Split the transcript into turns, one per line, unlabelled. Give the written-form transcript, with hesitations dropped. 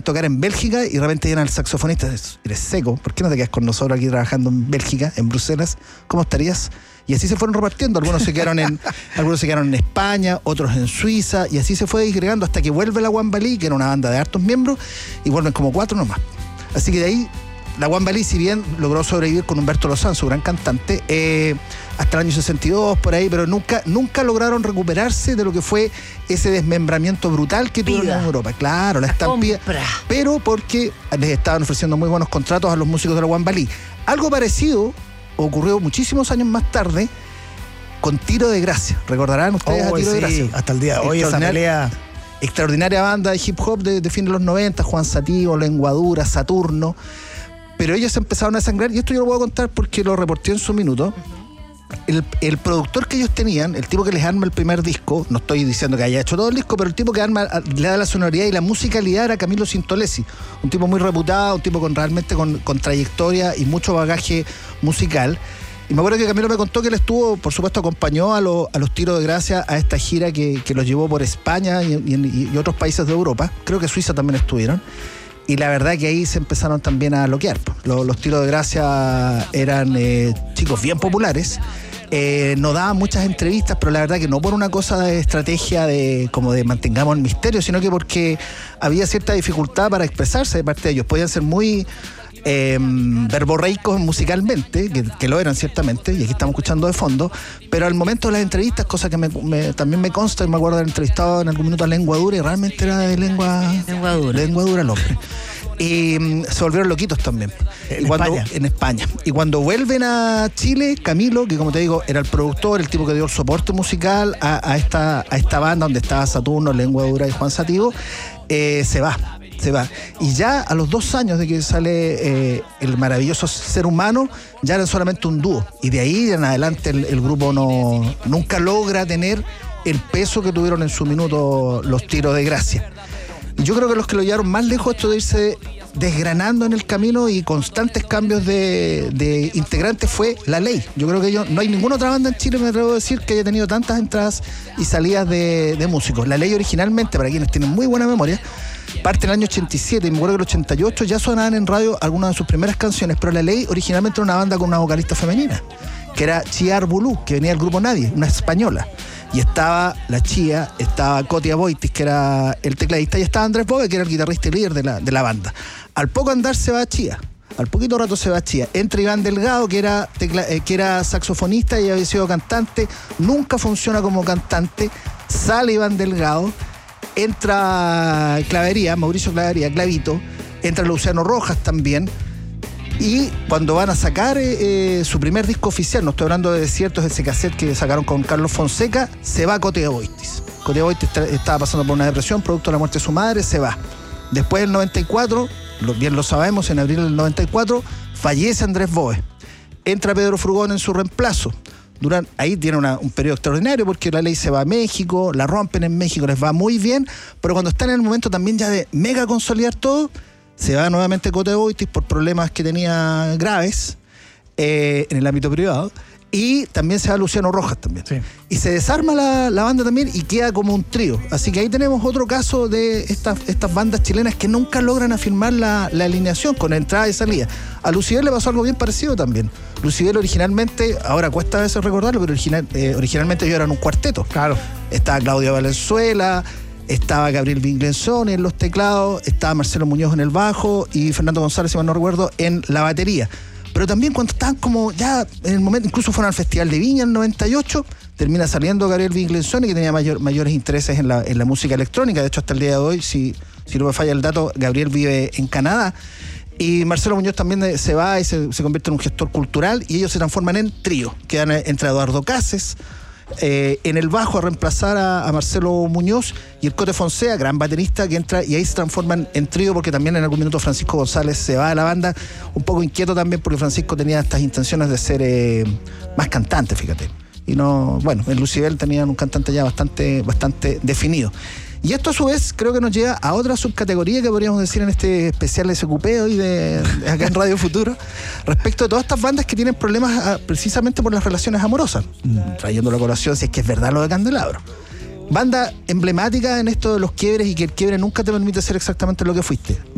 tocar en Bélgica y de repente llegan al saxofonista, eres seco, ¿por qué no te quedas con nosotros aquí trabajando en Bélgica, en Bruselas? ¿Cómo estarías? Y así se fueron repartiendo, algunos se quedaron en España, otros en Suiza, y así se fue disgregando hasta que vuelve la Wambalí, que era una banda de hartos miembros, y vuelven como 4 nomás. Así que de ahí, la Wambalí, si bien logró sobrevivir con Humberto Lozán, su gran cantante, hasta el año 62, por ahí, pero nunca lograron recuperarse de lo que fue ese desmembramiento brutal que tuvieron en Europa. Claro, la estampida. Pero porque les estaban ofreciendo muy buenos contratos a los músicos de la Wambalí. Algo parecido ocurrió muchísimos años más tarde con Tiro de Gracia. ¿Recordarán ustedes a Tiro de Gracia?
Hasta el día de hoy esa pelea.
Extraordinaria banda de hip hop de fin de los 90, Juan Sativo, Lengua Dura, Saturno. Pero ellos empezaron a sangrar, y esto yo lo puedo contar porque lo reporté en su minuto. El productor que ellos tenían, el tipo que les arma el primer disco, no estoy diciendo que haya hecho todo el disco, pero el tipo que le da la sonoridad y la musicalidad era Camilo Sintolesi, un tipo muy reputado, un tipo realmente con trayectoria y mucho bagaje musical. Y me acuerdo que Camilo me contó que él estuvo, por supuesto, acompañó a los Tiros de Gracia a esta gira que los llevó por España y otros países de Europa. Creo que Suiza también estuvieron. Y la verdad que ahí se empezaron también a loquear. Los Tiros de Gracia eran chicos bien populares. No daban muchas entrevistas, pero la verdad que no por una cosa de estrategia como de mantengamos el misterio, sino que porque había cierta dificultad para expresarse de parte de ellos. Podían ser muy verborreicos musicalmente, que lo eran ciertamente, y aquí estamos escuchando de fondo, pero al momento de las entrevistas, cosa que también me consta, y me acuerdo de haber entrevistado en algún minuto a Lengua Dura, y realmente era de lengua dura el hombre. Y se volvieron loquitos también. En España. Y cuando vuelven a Chile, Camilo, que como te digo, era el productor, el tipo que dio el soporte musical a esta banda donde estaba Saturno, Lengua Dura y Juan Sativo, se va. Y ya a los 2 años de que sale el maravilloso Ser Humano, ya eran solamente un dúo. Y de ahí en adelante el grupo nunca logra tener el peso que tuvieron en su minuto los Tiros de Gracia. Y yo creo que los que lo llevaron más lejos, esto de irse desgranando en el camino y constantes cambios de integrantes, fue La Ley. Yo creo que no hay ninguna otra banda en Chile, me atrevo a decir, que haya tenido tantas entradas y salidas de músicos. La Ley originalmente, para quienes tienen muy buena memoria, parte en el año 87, y me acuerdo que en el 88 ya sonaban en radio algunas de sus primeras canciones, pero La Ley originalmente era una banda con una vocalista femenina, que era Chía Arbulú, que venía del grupo Nadie, una española. Y estaba la Chía, estaba Cotia Boitis, que era el tecladista, y estaba Andrés Bove, que era el guitarrista y líder de la banda. Al poco andar se va Chía, al poquito rato se va Chía. Entra Iván Delgado, que era saxofonista y había sido cantante, nunca funciona como cantante. Sale Iván Delgado, entra Clavería, Mauricio Clavería, Clavito, entra Luciano Rojas también. Y cuando van a sacar su primer disco oficial, no estoy hablando de Desiertos, ese cassette que sacaron con Carlos Fonseca, se va Cotia Boitis. Cotia Boitis estaba pasando por una depresión, producto de la muerte de su madre, se va. Después del 94, bien lo sabemos, en abril del 94, fallece Andrés Bove. Entra Pedro Frugón en su reemplazo. Ahí tiene un periodo extraordinario porque La Ley se va a México, la rompen en México, les va muy bien, pero cuando están en el momento también ya de mega consolidar todo, se va nuevamente Cotia Boitis por problemas que tenía graves en el ámbito privado, y también se va Luciano Rojas también. Sí. Y se desarma la banda también y queda como un trío. Así que ahí tenemos otro caso de estas bandas chilenas que nunca logran afirmar la alineación con entrada y salida. A Lucibel le pasó algo bien parecido también. Lucibel originalmente, ahora cuesta a veces recordarlo, pero originalmente ellos eran un cuarteto. Claro. Estaba Claudia Valenzuela, estaba Gabriel Viglenzoni en los teclados, estaba Marcelo Muñoz en el bajo y Fernando González, si mal no recuerdo, en la batería. Pero también cuando estaban como ya en el momento, incluso fueron al Festival de Viña en el 98, termina saliendo Gabriel Viglenzoni, que tenía mayores intereses en la música electrónica. De hecho, hasta el día de hoy, si no me falla el dato, Gabriel vive en Canadá. Y Marcelo Muñoz también se va y se convierte en un gestor cultural, y ellos se transforman en trío. Quedan entre Eduardo Cases en el bajo a reemplazar a Marcelo Muñoz, y el Cote Fonseca, gran baterista, que entra, y ahí se transforman en trío, porque también en algún minuto Francisco González se va de la banda, un poco inquieto también porque Francisco tenía estas intenciones de ser más cantante, fíjate. Y en Lucibel tenían un cantante ya bastante definido. Y esto a su vez creo que nos lleva a otra subcategoría que podríamos decir en este especial SQP hoy de acá en Radio Futuro, respecto de todas estas bandas que tienen problemas precisamente por las relaciones amorosas, trayendo la colación si es que es verdad lo de Candelabro. Banda emblemática en esto de los quiebres y que el quiebre nunca te permite ser exactamente lo que fuiste.